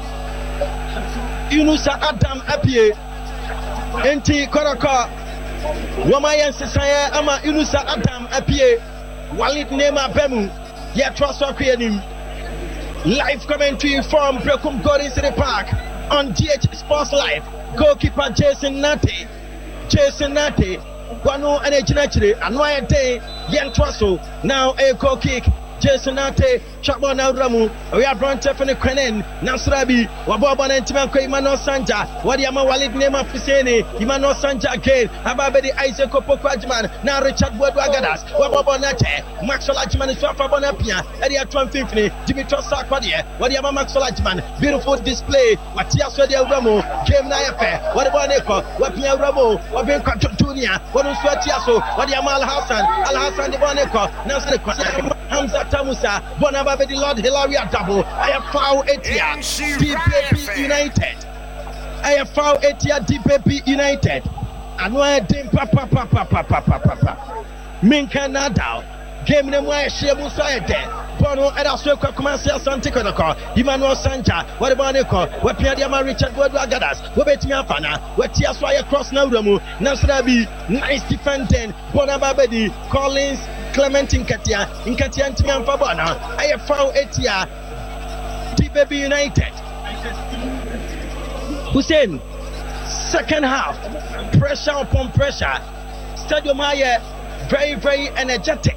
Yunusa Adam Apie Enti Koroko Wamayan Sesaya Ama Yunusa Adam Apie Walid Nema Bemu Yatraswa Kwenim live commentary from Prekum Coding City Park on G H Sports Live. Goalkeeper Jason Nate Jason Nate Wano and Ejinachiri Anwaya Day Yantwaso now a goal kick Jason Nate Chabon Ramu we are brought to the Quenen Nasrabi Waboban and Timanko Emmanuel Sanja Wadiama Walid Nema Fuseni Emmanuel Sanja again Ababedi Isaac Opokwajman now Richard Boadwagadas Wabobonate Maxwell Ajman is Swafa Bonapia Edia Twan Fifty Dimitro Sakwadia Wadiama Maxwell Ajman beautiful display Watia Swedia Ramo Game Nayafe Wadaboneko Wapia Ramo Wabin Tunia Waduswatiaso Wadiama Al Hassan Al Hassan de Boneko Nasri Hamza Tamusa Bonaba the Lord Hilaria double. I have found Etia D P P United. I have found Etia D P P United. And why didn't papa papa papa papa Minka Nadal game them why she Musaide Bono and also Kumasia Sante Kodoko Emmanuel Sanja what about Nico what Piadiama Richard Boadwagadas what bet me Afana what Tiaswaya cross Nauramu Nasrabi nice defending Bonababedi Collins Clement Inkatia, Inkatia Antiman Fabana, I have found Etia, D Baby United. Hussein, second half, pressure upon pressure. Stadium High, very, very energetic.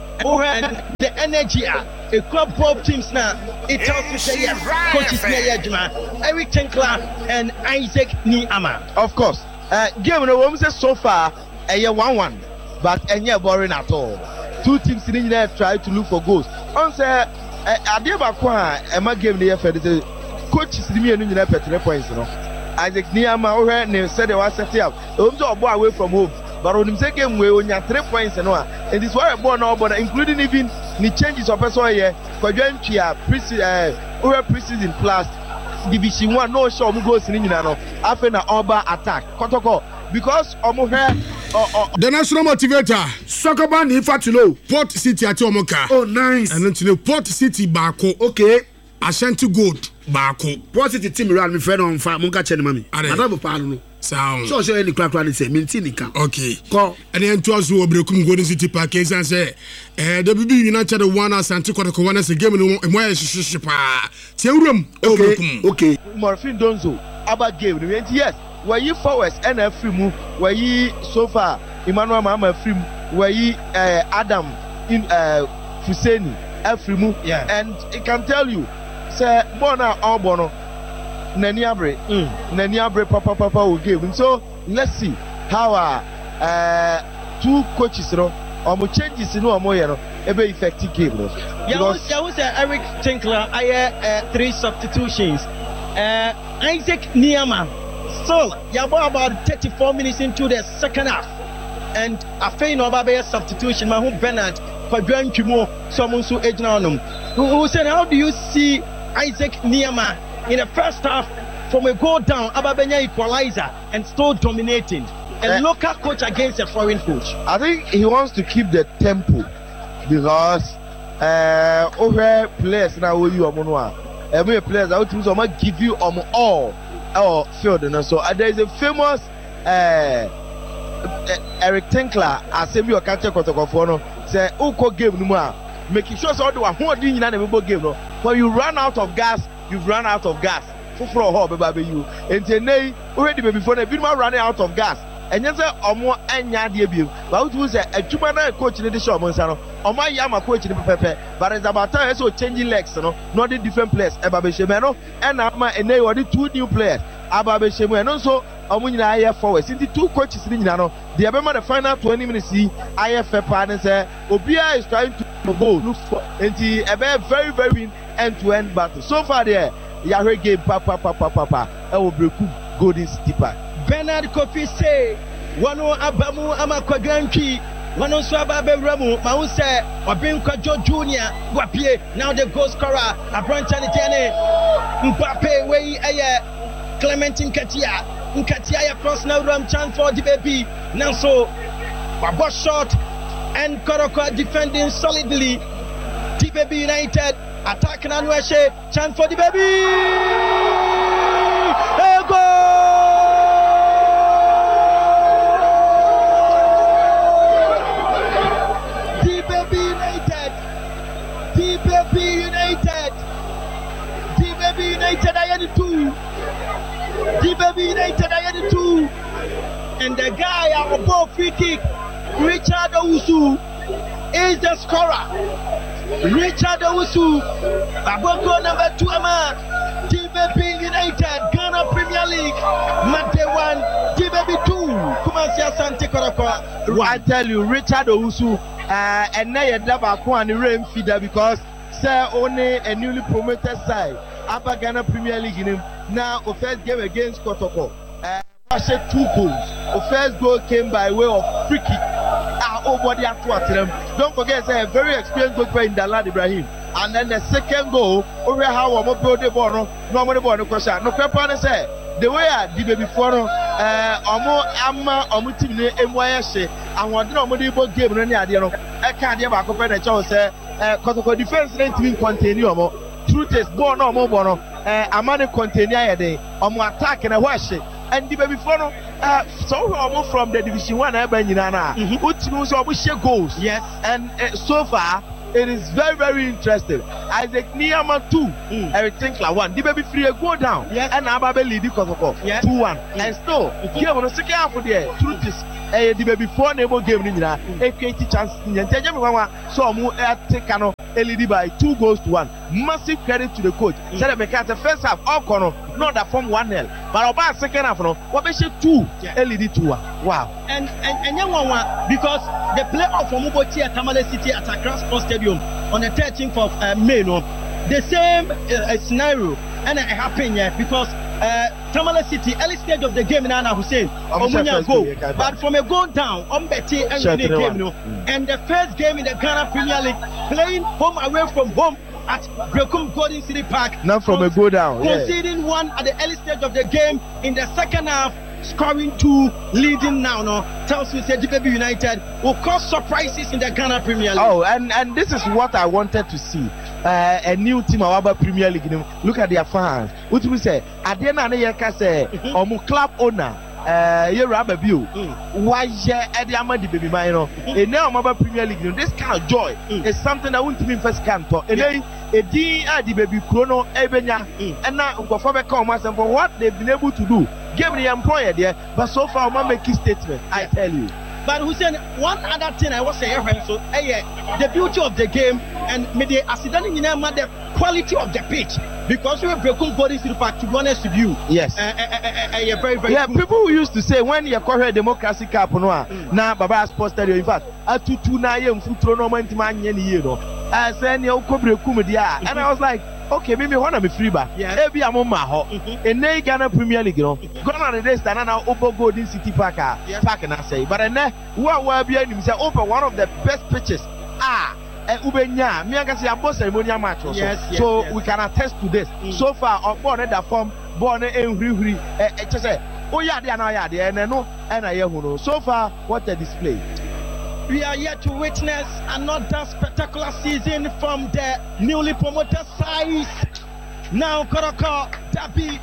And the energy, a club both teams now, it tells you say yes. Coaches Neyajima, Eric Tinkler, and Isaac Niama. Of course, uh, game no one says so far, a year one one, but any boring at all. Two teams in there try to look for goals. On say, Adiaba Kwa, Emma game the effort. Coaches me and you have three points. You know, Isaac Niama already said they were set up. They want to go away from home. But on the second way, when you have three points, and it is why I born now, but including even the changes of person here, for joining Chia, over preseason plus Division One, no show goes in Inano after an Oba attack. Kotoko, because Omo here, the national motivator, soccer band, in fact, you know, Port City at Omoka. Oh, nice. And then to the Port City Bako, okay, Ashanti Gold Bako. Port City team around me, friend on fire, Munka Chenmami. I don't have a partner. Sound. So, any crack around and say, Mintinica. Okay. Call. And then to us who are breaking Golden City Park and say, eh, the B B United one as Antiquata one as a game in where she tell them. Okay. Okay. Morphine Donzo, about game. Yes, were you forwards and a free move? Were you so far? Emmanuel Mama free? Were you Adam in Fuseni? A free move? Yeah. And it can tell you, say, Bona or Bono. Naniabre, mm. Naniabre, Papa, Papa will give. And so let's see how uh, uh two coaches, you know, or more changes, you know, or more, you know, a very effective game. Yeah, was there was Eric Tinkler. I uh, three substitutions. Uh, Isaac Niama, so yeah, about thirty-four minutes into the second half, and I fail no baby substitution. My home Bernard for John Kimo, someone so age now. Who said, how do you see Isaac Niama in the first half from a goal down, Ababenya equalizer and still dominating? A uh, local coach against a foreign coach. I think he wants to keep the tempo because uh, over players now you are every players I would give you um all our field. And so uh, there is a famous uh, uh, Eric Tinkler as if you are catching Kotokofono say Uko game no making sure so do a whole thing in the game. No, when you run out of gas, you've run out of gas. For a hobby, baby, you and today already before the people running out of gas. And you say, Omo and Yadia, but who say a Chumana coach in the show, Monsano, or my Yama coach in the Pepe, but it's about time so changing legs, no, not the different players, Ababe Shemano, and Ama and they were the two new players, Ababe Shemano, and also Amunia I F forward. Since the two coaches in Yano, the Abema the final twenty minutes, I F F partner say, Obia is trying to go, look for, and the a very, very end to end battle. So far, there, Yahweh game, Papa, Papa, Papa, I will break Golden City Park. Bernard Kofi say, Wano Abamu Amakwaganki, Wano Swababe Ramu, Mause, Wabinka Joe Junior, Wapie, now the goal scorer, Abranchani Tiane, Mbappe, Way Aye, Clementine Katia, Nkatia cross now ram chance for the baby. Now so, Wabo shot and Koroko defending solidly. The baby United attacking Anweshe, chance for the baby. A goal! United, I had the two. The baby United, I had the two. And the guy our ball free kick, Richard Owusu, is the scorer. Richard Owusu, Aboko number two, Ama. The baby United, Ghana Premier League, Mate one, the baby two. Kumasi Asante Koroko. I tell you, Richard Owusu, uh, and now you're double one rain feeder because sir only a newly promoted side. Upper Ghana Premier League in him. Now, the first game against Kotoko, uh, I two goals. The first goal came by way of free kick. Ah, oh, body at them. Don't forget, say a very experienced goalkeeper in Dalad Ibrahim. And then the second goal, over how I'm build the ball, no, no ball, no question. No question, say the way I did it before, uh, Omo Amma, Omo team, M Y S, and what no money about game, no idea. I can't have a company, say, uh, Kotoko defense didn't even continue. Truth is, born no more, bono. Uh, a man continue a day. I'm attacking a wash. And the baby for no, uh, so almost from the Division One, I bring you now. Which means we share goals. Yes. And uh, so far, it is very, very interesting. Isaac Niyama two, mm. Eric Tinkler one. The baby free go down. Yes. And Ababe lead the Kotoko yes. two one. Mm. And still, mm-hmm. game on the second half of the year. Truth is, eh, the baby four neighbor game in the eighty chance. So, mu take ano lead by two goals to one. Massive credit to the coach. Mm. Said because the first half all corner, not that form one nil. But about second half, no, what we say two, yeah. L E D two. Wow. And and and one one because the playoff for Muboti at Tamale City at Accra Sports Stadium on the thirteenth of uh, May, no, the same uh, scenario and it happened yeah because uh, Tamale City early stage of the game in Anna Hussein, Omunya go, but from a goal down, Umbeti and winning game, no, mm. and the first game in the Ghana Premier League playing home away from home. At Brekum Golden City Park, not from a go down, conceding yeah. one at the early stage of the game in the second half, scoring two, leading now. No, tells you that D B B United will cause surprises in the Ghana Premier League. Oh, and and this is what I wanted to see. Uh, a new team of Premier League. Look at their fans. What do we say? At the end of the year, say, "Omu club owner." Uh, you have a view. Why, yeah, Eddie Amadi baby, my know. And now, my Premier League, this kind of joy is something I want to mean first canto. And then, a D, the baby chrono, Ebenya, and now, for for what they've been able to do. Give the employer there, but so far, I'm making statement. I tell you. But Hussein, one other thing I was saying, so uh, the beauty of the game and maybe accidentally the quality of the pitch because we are breaking bodies in fact to be honest with you. Yes. Uh, uh, uh, uh, uh, very, very yeah, cool. People who used to say when you acquire Democracy Cup, no, mm. now Baba Sports Stadium, in fact, a two two nine foot tournament man, you know, I said, you and I was like, okay, maybe one of me free back. Yeah. Maybe I'm on my hot. And they Ghana Premier League, you know. Gonna the stand now over Golden City Park. Park and I say, but then what will be him say over one of the best pitches. Ah, and Ubenya, me I can say a boss ceremonial match also. Yes, yes, so yes. We can attest to this. Mm. So far, on board that form, born in Huri, eh, just say, oh yeah, they are now yeah, they are no, and I know. So far, what a display. We are here to witness another spectacular season from the newly promoted side. Now, Koroko, Dabi,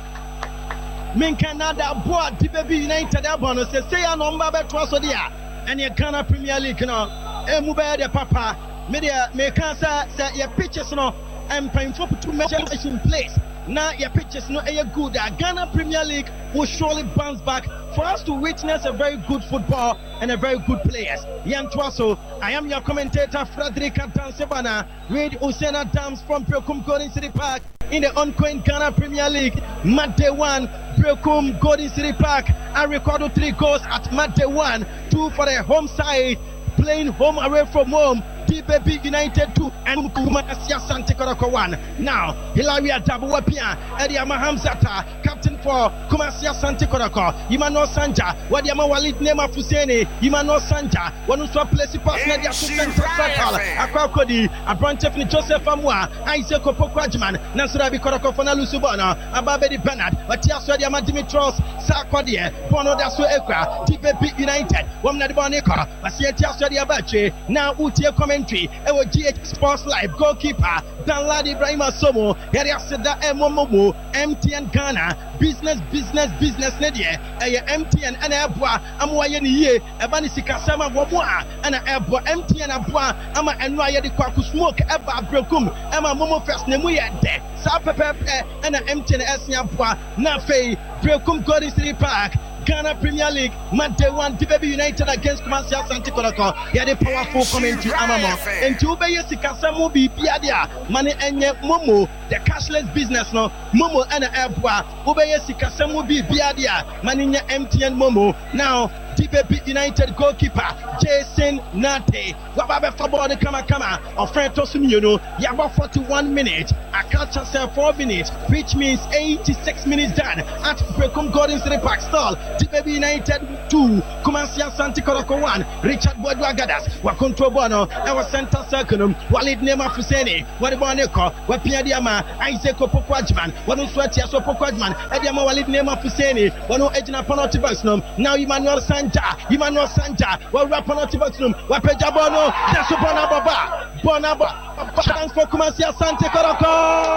Minkanada, Boa, D B B United, Abono, say, say, a number of Trosodia, and your Ghana Premier League, no, and Mube de Papa, Media, Mekansa, say, your pitches, no, and paying for two measures in place. Now, your pitches, no, a good. Ghana Premier League will surely bounce back for us to witness a very good football and a very good players. Yan Twaso, I am your commentator, Frederica Dansebana, with Usena Dams from Brekum Golden City Park in the ongoing Ghana Premier League. Match day one, Brekum Golden City Park. I recorded three goals at match day one, two for the home side, playing home away from home. D B B United two and Kumasi Asante Kotoko one. Now, Hilaria Dabuapia, Eddie Mahamzata, captain for Kumasi Asante Kotoko, Imano Sanja, Wadiama Walid Nema Fuseni, Imano Sanja, Wanuswa Plesi Pass Media Assistant Circle, Akwakodi, Abrantefni Joseph Amwa, Isaac Opokwajman, Nasurabi Kotoko Fonalu Subana, Ababedi Bernard, Matias Wadiama Dimitros, Sarkodie, Bono Dasu Ekra, D B B United, Wamna Boneka, Masiatia Sadiabache, now Utia coming. Entry, Ewo G H Sports Live goalkeeper Danladi Ibrahim Asomo, Heria Seda Emomo, M T N Ghana, business, business, business, Nadia, M T N and Abwa, Amwayeni Ye, Ebani Sikasama Wabwa, and Abwa, M T N Abwa, Ama and Raya de Kwaku Smoke, Eba Brokum, Emma Momo First Nemuya De, Sapepe, and M T N Esniabwa, Nafe, Brokum Golden City Park. Ghana Premier League, Monday one, D B B United against Kumasi Asante Kotoko. Yeah, the powerful commentary, Amamo. And to obey Sikasamu be Piadia, Money and Momo, the cashless business, no, Momo and Abwa, obey Sikasamu be Piadia, Money M T N Momo. Now, D B B United goalkeeper Jason Nate, Wababe Fabo de Kama Kama, or Fred Tosumiono, Yaba forty-one minutes, Akacha say four minutes, which means eighty-six minutes done at Brekum Golden City Park stall. D B B United two, Kumasi Asante Kotoko one, Richard Bodwa Gadas, Wakonto Bono, our center circle, Walid Nema Fuseni, Wadiboneko, Wapiadiama, Isaac Opokwajman, Wanu Swetia Sopokwajman, Ediama Walid Nema Fuseni, Wanu Ejina Penalty Box, now Emmanuel San. Emmanuel Sanja, well, Rapanati Baxum, Wapeja Bono, Dasupana Baba, Bonaba, chance for Kumasi Asante Kotoko,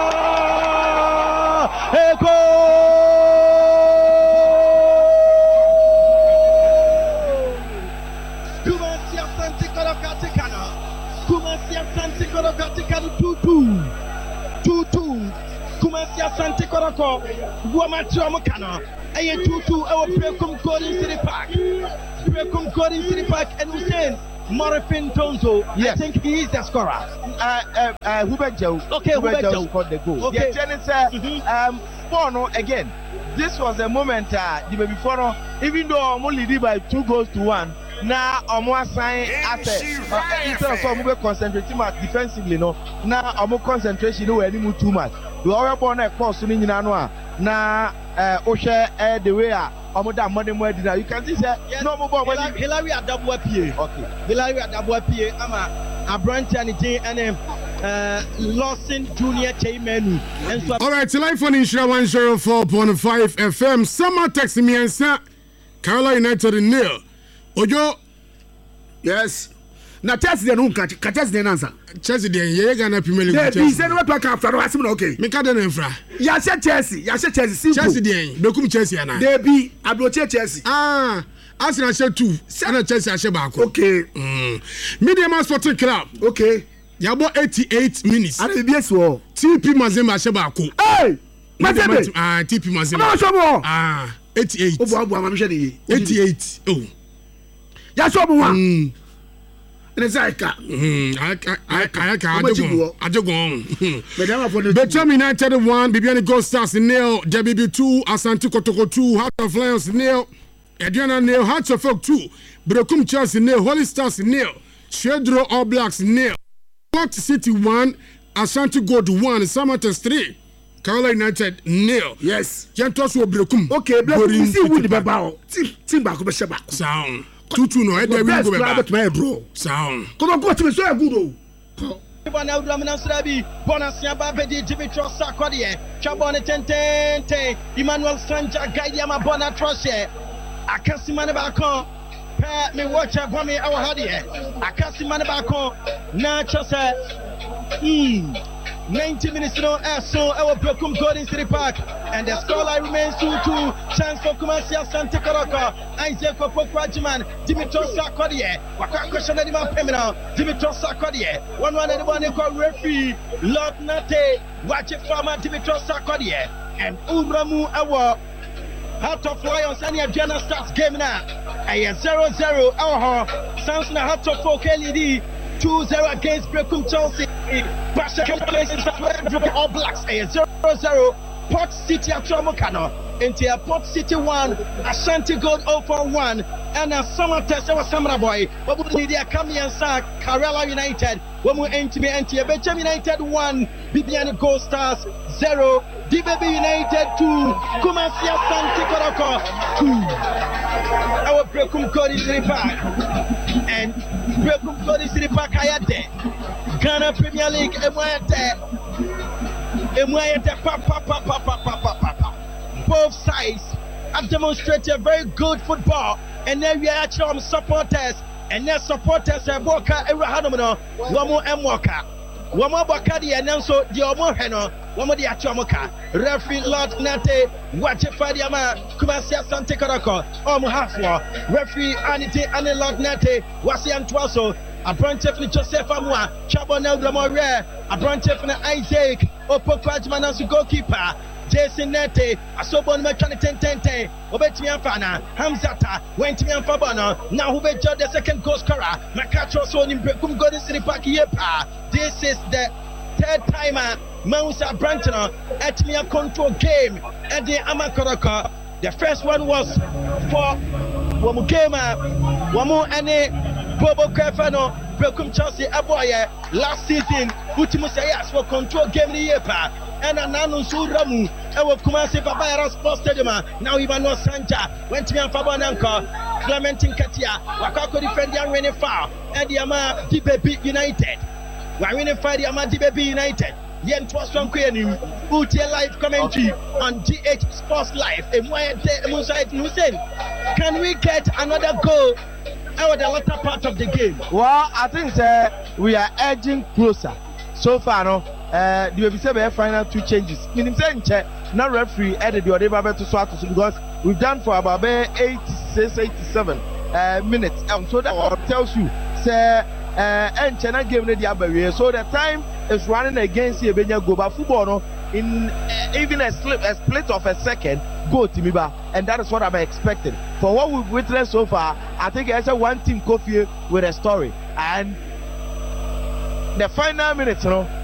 Eko, Kumasi Asante Kotoko Tikana, Kumasi Asante Kotoko Tikana two two. Kumasi Asante Koroko, Guamatro Mokano, and two two our Precum Golden City Park. Precum Golden City Park and Hussein Morifin Tonzo. Yes. I think he is the scorer. Uh, uh, uh, Hubert Joe. Okay, Hubert Joe scored the goal. Okay. Yeah, Jenny said, um, Bono again. This was a moment, uh, the before, even though I'm only leading by two goals to one. Now I'm more sign after instead of some concentrating much defensively, no. Now I'm more concentration, no, any too much. We are born a course in Yanua. Now, uh, Osha, uh, the way I'm more money more dinner. You can see that no more. Hillary at double P A. Okay. Hillary at double P A. I'm a a branch and and uh Lawson Junior Chairman. And so. All right, live on Insura one zero four point five F M. Summer text me and say Carolina United nil. Ojo, yes. Na Chelsea no nka Chelsea den answer. Chelsea den ye Ghana Premier League. Chelsea. They say no talk after no asim na okay. Me ka den enfra. Ya say Chelsea, ya say Chelsea simple. Chelsea den, bekum Chelsea ana. They be abroche Chelsea. Ah, Arsenal share two, and Chelsea share back. Okay. Mm. Medium Sporting Club. Okay. Ya bo eighty-eight minutes. Ana be so. T P Mazembe share back. Hey! Mazembe. Ah, T P Mazembe. No so mo. Ah, eighty-eight. Obo abu amam share dey. eighty-eight. Oh. Ya so mo wa. Mm. Ene Zaika. Mm. I I I I can ajogon. Ajogon. Between United one, Bibiani Gold Stars nil, W B two, Asante Kotoko two, Heart of Lions nil, Ediana nil, Hearts of Oak two, Brokum Chelsea nil, Holy Stars nil, Shedro All Blacks nil, Port City one, Asante Gold one, Samatas three, Carolina United nil. Yes. Jantos wo Brokum. Okay, Brokum see who the baba. Team team back be sheba. Sound. two two no, Ede win go be back. Sound. Kono go team so good o. Bona Udramina Srabi, Bonasia Babedi, Dimitro Sarkodie, Chabone Tente, Emmanuel Sanja, Gaidiama Bona Troshe, Akasimane Bakon, Pat me watch a Bami our Hadie, Akasimane Bakon, Nachose, hmm. ninety minutes no air so our Brokum Golden City Park and the scoreline remains two two. Chance for Kumasi Asante Koroko, Isaac Okwajiman, Dimitros Sarkodie, Wakako Shanadima Pemina, Dimitros Sarkodie, one one and one equal referee, Lord Nate, watch it from Dimitros Sarkodie, and Uramu Awa. Heart of Lions and Adriana starts game now. A zero zero our Samson Heart of Folk L E D. two zero against Brekum Chelsea. Basha places All Blacks. A zero zero. Port City at Tromokano. Into Port City one. Ashanti Gold zero for one. And a summer test. Our Samara boy. What would media come here and say? Carolina United. When we enter me enter Benjamin United one. Bibiani Gold Stars zero. D B B United two. Kumasi Asante Koroko two. Our Brekum Golden City Park. And Brekum Golden City Park Hayate. Ghana Premier League Emwayate. Emwayate pa pa pa pa pa pa pa pa. Both sides have demonstrated very good football. And then we are actually supporters. And their supporters are Boka Erahanomino. Wamu Emwaka. Wamo Bakadi and also the Omoheno, Wamo the Achomoka, Referee Lord Nate, Wache Fadiama, Kumasia Sante Koroko, Omo Hafwa, Referee Anite Ane Lord Nate, Wasian Twaso, a branch of Joseph Amwa, Chabonel Damore, a branch of Isaac, Opo Kwajman as goalkeeper. Jason Nete, Asobon Mechanic Tente, Obetiafana, Hamzata, went to me and Fabana. Now who bet the second goal scorer? Makacho son in Brekum Golden City Park Yepa. This is the third timer. Mausa Brantona at me a control game at the Amakoraka. The first one was for Wamukema, Wamu Ane, Bobo Kefano, Brekum Chelsea Aboye last season. Utimusayas for control game Yepa. And Ananu Suramu, and with Kumasi Babara Sports Stadium. Now Emmanuel Sanja went to me and Fabananka, Clementine Katia, Wakako defend the winning foul, and the Ama D B B United. We're winning fight the Ama D B B United. Yen Twas from Queen, Uti live commentary on G H Sports Live. And why Hussein, can we get another goal out the latter part of the game? Well, I think uh, we are edging closer. So far, no. Uh, the W B C final two changes. In saying check, now referee added the other to swat because we've done for about eighty-six, eighty-seven uh, minutes. And so that tells you, say, uh, and China game the other way. So the time is running against the Benya Goba football. No, in uh, even a, slip, a split of a second, go Timiba, and that is what I'm expecting. For what we've witnessed so far, I think it's a one team Kofi with a story, and the final minutes, you know,